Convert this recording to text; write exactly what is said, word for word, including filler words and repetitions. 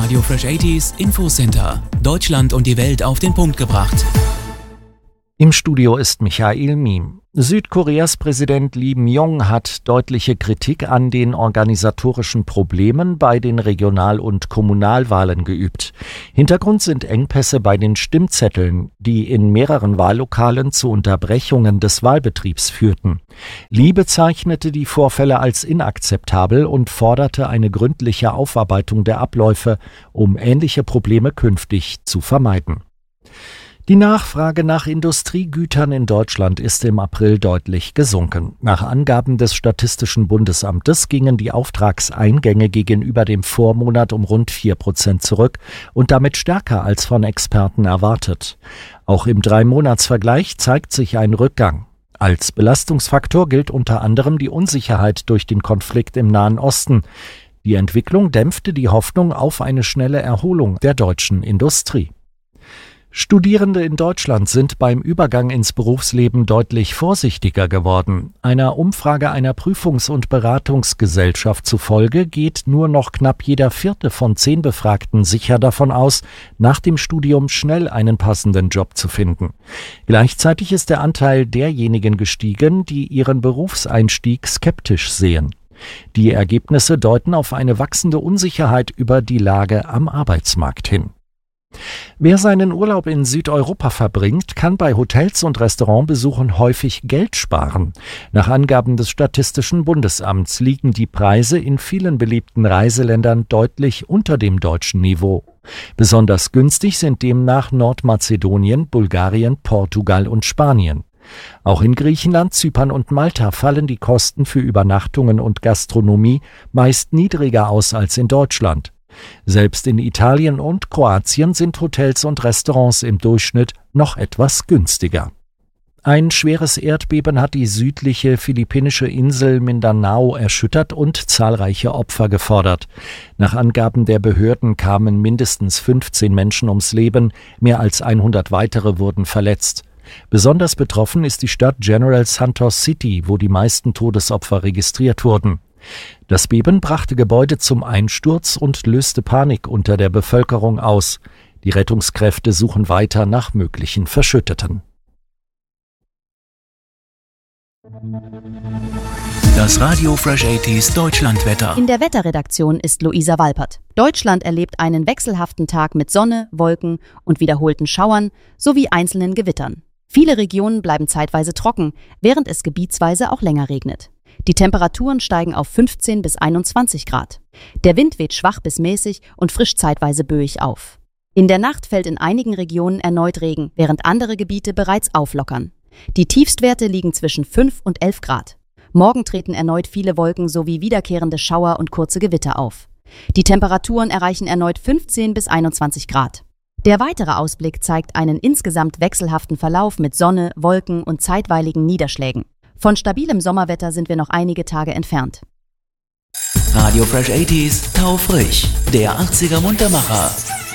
Radio Fresh achtziger Infocenter. Deutschland und die Welt auf den Punkt gebracht. Im Studio ist Michael Miem. Südkoreas Präsident Lee Myung hat deutliche Kritik an den organisatorischen Problemen bei den Regional- und Kommunalwahlen geübt. Hintergrund sind Engpässe bei den Stimmzetteln, die in mehreren Wahllokalen zu Unterbrechungen des Wahlbetriebs führten. Lee bezeichnete die Vorfälle als inakzeptabel und forderte eine gründliche Aufarbeitung der Abläufe, um ähnliche Probleme künftig zu vermeiden. Die Nachfrage nach Industriegütern in Deutschland ist im April deutlich gesunken. Nach Angaben des Statistischen Bundesamtes gingen die Auftragseingänge gegenüber dem Vormonat um rund vier Prozent zurück und damit stärker als von Experten erwartet. Auch im Drei-Monats-Vergleich zeigt sich ein Rückgang. Als Belastungsfaktor gilt unter anderem die Unsicherheit durch den Konflikt im Nahen Osten. Die Entwicklung dämpfte die Hoffnung auf eine schnelle Erholung der deutschen Industrie. Studierende in Deutschland sind beim Übergang ins Berufsleben deutlich vorsichtiger geworden. Einer Umfrage einer Prüfungs- und Beratungsgesellschaft zufolge geht nur noch knapp jeder vierte von zehn Befragten sicher davon aus, nach dem Studium schnell einen passenden Job zu finden. Gleichzeitig ist der Anteil derjenigen gestiegen, die ihren Berufseinstieg skeptisch sehen. Die Ergebnisse deuten auf eine wachsende Unsicherheit über die Lage am Arbeitsmarkt hin. Wer seinen Urlaub in Südeuropa verbringt, kann bei Hotels und Restaurantbesuchen häufig Geld sparen. Nach Angaben des Statistischen Bundesamts liegen die Preise in vielen beliebten Reiseländern deutlich unter dem deutschen Niveau. Besonders günstig sind demnach Nordmazedonien, Bulgarien, Portugal und Spanien. Auch in Griechenland, Zypern und Malta fallen die Kosten für Übernachtungen und Gastronomie meist niedriger aus als in Deutschland. Selbst in Italien und Kroatien sind Hotels und Restaurants im Durchschnitt noch etwas günstiger. Ein schweres Erdbeben hat die südliche philippinische Insel Mindanao erschüttert und zahlreiche Opfer gefordert. Nach Angaben der Behörden kamen mindestens fünfzehn Menschen ums Leben, mehr als hundert weitere wurden verletzt. Besonders betroffen ist die Stadt General Santos City, wo die meisten Todesopfer registriert wurden. Das Beben brachte Gebäude zum Einsturz und löste Panik unter der Bevölkerung aus. Die Rettungskräfte suchen weiter nach möglichen Verschütteten. Das Radio Fresh achtziger Deutschlandwetter. In der Wetterredaktion ist Luisa Walpert. Deutschland erlebt einen wechselhaften Tag mit Sonne, Wolken und wiederholten Schauern sowie einzelnen Gewittern. Viele Regionen bleiben zeitweise trocken, während es gebietsweise auch länger regnet. Die Temperaturen steigen auf fünfzehn bis einundzwanzig Grad. Der Wind weht schwach bis mäßig und frischt zeitweise böig auf. In der Nacht fällt in einigen Regionen erneut Regen, während andere Gebiete bereits auflockern. Die Tiefstwerte liegen zwischen fünf und elf Grad. Morgen treten erneut viele Wolken sowie wiederkehrende Schauer und kurze Gewitter auf. Die Temperaturen erreichen erneut fünfzehn bis einundzwanzig Grad. Der weitere Ausblick zeigt einen insgesamt wechselhaften Verlauf mit Sonne, Wolken und zeitweiligen Niederschlägen. Von stabilem Sommerwetter sind wir noch einige Tage entfernt. Radio Fresh achtziger Taufrisch, der achtziger Muntermacher.